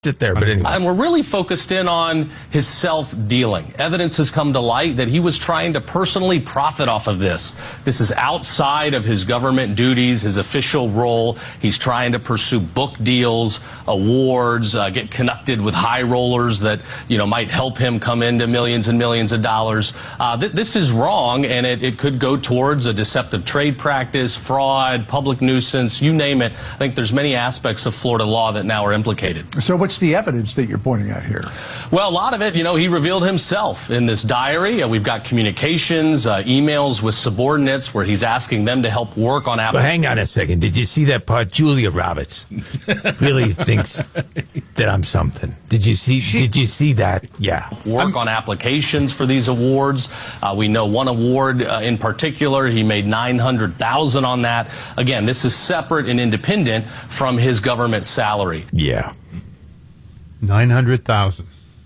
it there, but anyway. And we're really focused in on his self-dealing. Evidence has come to light that he was trying to personally profit off of this. This is outside of his government duties, his official role. He's trying to pursue book deals, awards, get connected with high rollers that, might help him come into millions and millions of dollars. This is wrong, and it could go towards a deceptive trade practice, fraud, public nuisance, you name it. I think there's many aspects of Florida law that now are implicated. So what's the evidence that you're pointing at here? Well, a lot of it, he revealed himself in this diary. We've got communications, emails with subordinates where he's asking them to help work on But hang on a second. Did you see that part? Julia Roberts really thinks that I'm something. Did you see that? Yeah. Work on applications for these awards. We know one award in particular, he made $900,000 on that. Again, this is separate and independent from his government salary. Yeah. $900,000.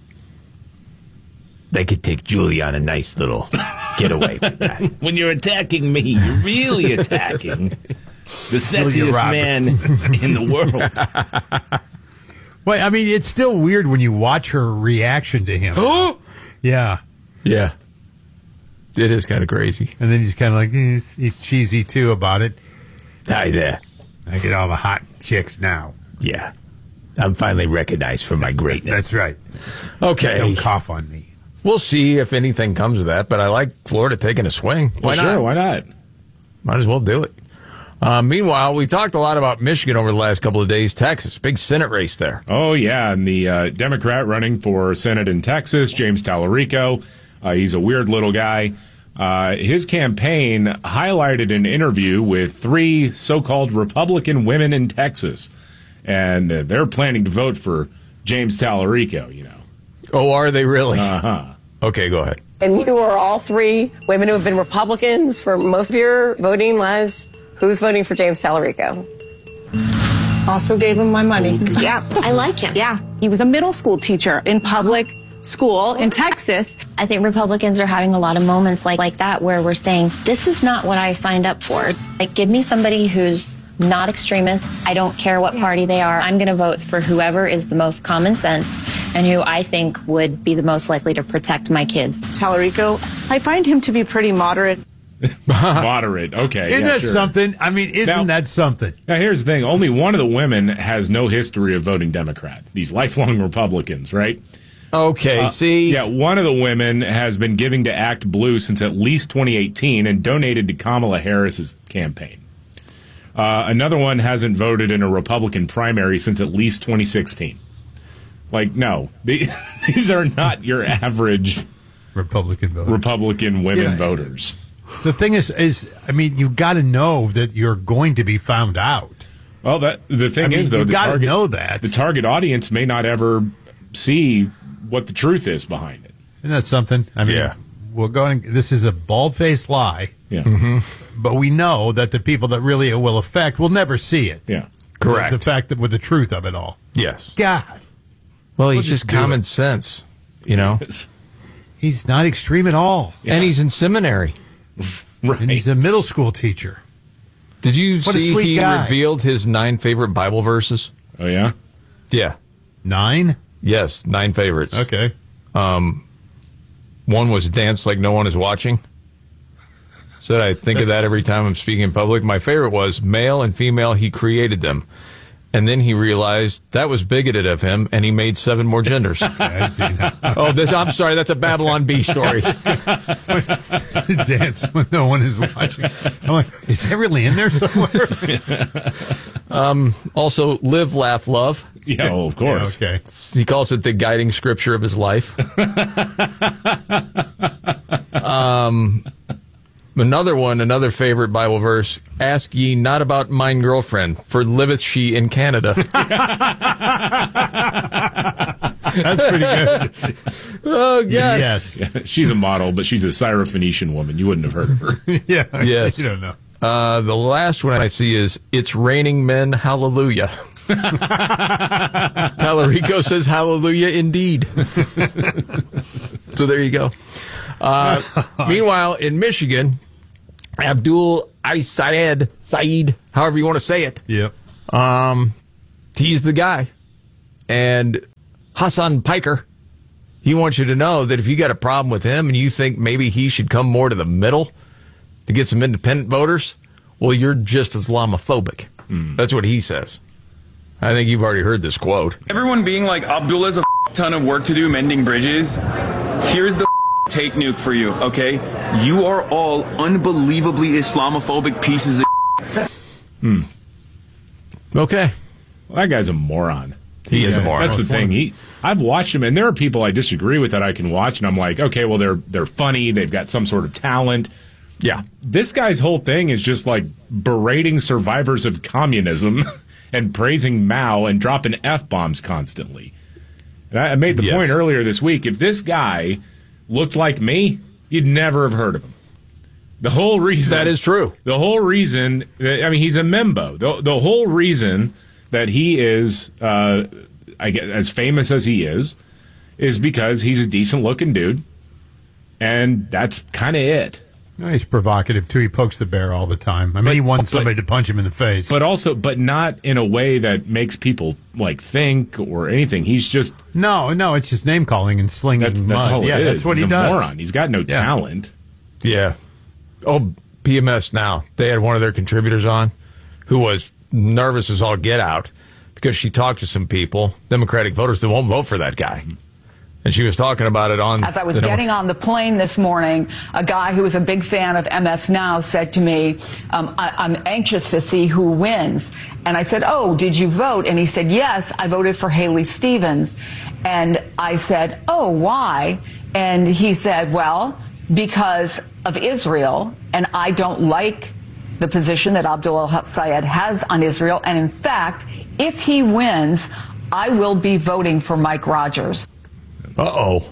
They could take Julie on a nice little getaway with that. When you're attacking me, you're really attacking the sexiest man in the world. Well, I mean, it's still weird when you watch her reaction to him. Yeah. Yeah. It is kind of crazy. And then he's kind of like, he's cheesy, too, about it. Hi there. I get all the hot chicks now. Yeah. I'm finally recognized for my greatness. That's right. Okay. Don't cough on me. We'll see if anything comes of that, but I like Florida taking a swing. Why not? Sure, why not? Might as well do it. Meanwhile, we talked a lot about Michigan over the last couple of days. Texas, big Senate race there. Oh, yeah, and the Democrat running for Senate in Texas, James Tallarico, he's a weird little guy. His campaign highlighted an interview with 3 so-called Republican women in Texas, and they're planning to vote for James Tallarico, Oh, are they really? Uh-huh. Okay, go ahead. And you are all 3 women who have been Republicans for most of your voting lives. Who's voting for James Tallarico? Also gave him my money. Yeah, I like him. Yeah, he was a middle school teacher in public school in Texas. I think Republicans are having a lot of moments like that where we're saying, this is not what I signed up for. Like, give me somebody who's not extremist. I don't care what party they are. I'm going to vote for whoever is the most common sense and who I think would be the most likely to protect my kids. Tallarico, I find him to be pretty moderate. Moderate, okay. Isn't that sure. something? I mean, isn't that something? Now, here's the thing. Only one of the women has no history of voting Democrat. These lifelong Republicans, right? Okay, see? Yeah, one of the women has been giving to Act Blue since at least 2018 and donated to Kamala Harris's campaign. Another one hasn't voted in a Republican primary since at least 2016. No, these are not your average Republican women voters. The thing is, I mean, you've got to know that you're going to be found out. Well, the thing is, though, you've got to know that. The target audience may not ever see what the truth is behind it. Isn't that something? I mean, this is a bald-faced lie. Yeah. Mm-hmm. But we know that the people that really it will affect will never see it. Yeah. Correct. The fact that with the truth of it all. Yes. God. Well, We'll he's just do common it. sense, He's not extreme at all. And he's in seminary. Right. And he's a middle school teacher. Did you What a see sweet he guy. revealed his 9 favorite Bible verses? Oh, yeah? Yeah. 9? Yes, 9 favorites. Okay. One was dance like no one is watching. Said I think of that every time I'm speaking in public. My favorite was male and female, he created them. And then he realized that was bigoted of him, and he made 7 more genders. I see now. I'm sorry, that's a Babylon Bee story. Dance when no one is watching. I'm like, is that really in there somewhere? Also, live, laugh, love. Yeah, of course. Yeah, okay. He calls it the guiding scripture of his life. Another favorite Bible verse, ask ye not about mine girlfriend, for liveth she in Canada. That's pretty good. Oh, God. Yes. Yeah, she's a model, but she's a Syrophoenician woman. You wouldn't have heard of her. Yeah. Yes. You don't know. The last one I see is, it's raining men, hallelujah. Tallarico says hallelujah indeed. So there you go. Meanwhile, in Michigan, Abdul Said, however you want to say it. Yep. He's the guy. And Hassan Piker, he wants you to know that if you got a problem with him and you think maybe he should come more to the middle to get some independent voters, well, you're just Islamophobic. That's what he says. I think you've already heard this quote. Everyone being like, Abdullah has a ton of work to do mending bridges. Here's the take nuke for you, okay? You are all unbelievably Islamophobic pieces of Okay. Well, that guy's a moron. He is a moron. That's the thing. I've watched him, and there are people I disagree with that I can watch, and I'm like, okay, well, they're funny. They've got some sort of talent. Yeah. This guy's whole thing is just like berating survivors of communism and praising Mao and dropping F-bombs constantly. And I made the point earlier this week, if this guy looked like me, you'd never have heard of him. The whole reason... That is true. The whole reason... I mean, he's a Membo. The whole reason that he is I guess, as famous as he is because he's a decent-looking dude, and that's kind of it. No, he's provocative, too. He pokes the bear all the time. I mean, he wants somebody to punch him in the face. But not in a way that makes people, like, think or anything. He's just... No, it's just name-calling and slinging That's mud. all it is. That's what he's he does. a moron. He's got no talent. Yeah. Oh, PMS Now. They had one of their contributors on who was nervous as all get out because she talked to some people, Democratic voters, that won't vote for that guy. And she was talking about it on... As I was getting on the plane this morning, a guy who was a big fan of MS Now said to me, I'm anxious to see who wins. And I said, oh, did you vote? And he said, yes, I voted for Haley Stevens. And I said, oh, why? And he said, well, because of Israel, and I don't like the position that Abdullah Syed has on Israel. And in fact, if he wins, I will be voting for Mike Rogers. Uh-oh.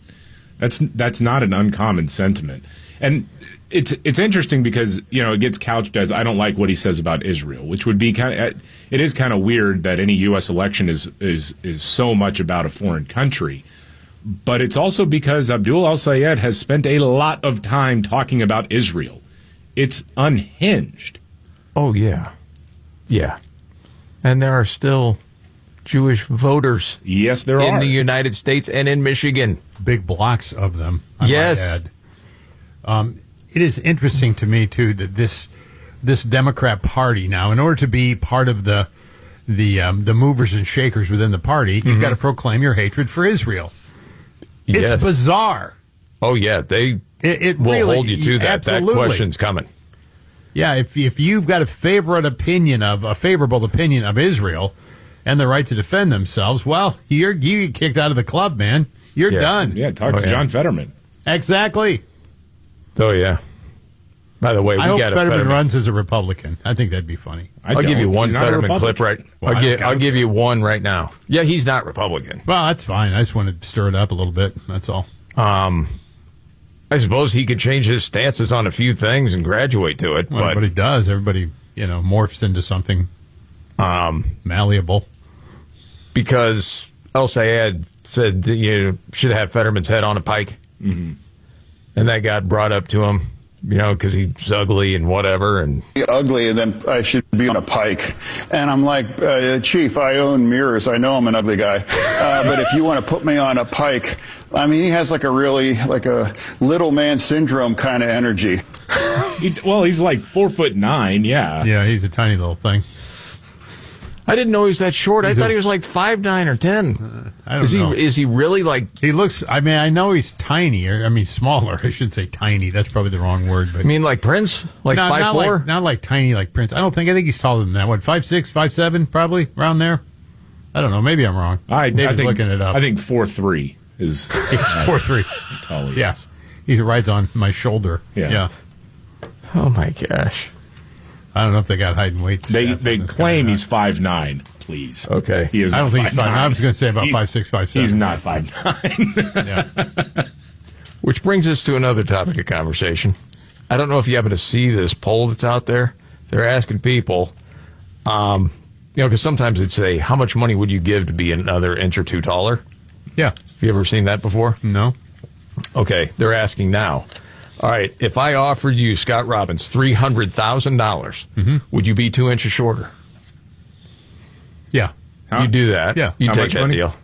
That's not an uncommon sentiment. And it's interesting because, it gets couched as I don't like what he says about Israel, which would be it is kind of weird that any US election is so much about a foreign country. But it's also because Abdul al-Sayed has spent a lot of time talking about Israel. It's unhinged. Oh, yeah. Yeah. And there are still Jewish voters. Yes, there are. In the United States and in Michigan. Big blocks of them, I yes. might add. It is interesting to me, too, that this Democrat Party now, in order to be part of the movers and shakers within the party, you've got to proclaim your hatred for Israel. Yes. It's bizarre. Oh, yeah. It will really, hold you to that. Absolutely. That question's coming. Yeah, if you've got a favorable opinion of Israel and the right to defend themselves, well, you get kicked out of the club, man. You're done. Yeah, talk to John Fetterman. Exactly. Oh, yeah. By the way, I hope Fetterman runs as a Republican. I think that'd be funny. I'll give you one Fetterman clip right. Well, I'll give you one right now. Yeah, he's not Republican. Well, that's fine. I just wanted to stir it up a little bit. That's all. I suppose he could change his stances on a few things and graduate to it. Well, but he does. Everybody, morphs into something malleable. Because El-Sayed said that you should have Fetterman's head on a pike. Mm-hmm. And that got brought up to him, because he's ugly and whatever. And ugly, and then I should be on a pike. And I'm like, Chief, I own mirrors. I know I'm an ugly guy. But if you want to put me on a pike, I mean, he has like a little man syndrome kind of energy. He's like 4'9", yeah. Yeah, he's a tiny little thing. I didn't know he was that short. I thought he was like 5'9" or 10. I don't know. Is he really like... He looks... I mean, I know he's tiny. Smaller. I should say tiny. That's probably the wrong word. But like Prince? Like 5'4"? Not like tiny like Prince. I think he's taller than that. What, 5'6", 5'7", probably? Around there? I don't know. Maybe I'm wrong. I think looking it up. I think 4'3" is... 4'3". Tall he is. He rides on my shoulder. Yeah. Oh, my gosh. I don't know if they got height and weight. They claim he's 5'9", please. Okay. He is. I don't think he's 5'9". I was going to say about 5'6", 5'7". He's not 5'9". Yeah. Which brings us to another topic of conversation. I don't know if you happen to see this poll that's out there. They're asking people, because sometimes they'd say, how much money would you give to be another inch or two taller? Yeah. Have you ever seen that before? No. Okay, they're asking now. All right, if I offered you, Scott Robbins, $300,000, would you be 2 inches shorter? Yeah. You do that. Yeah. You How take much that money? deal.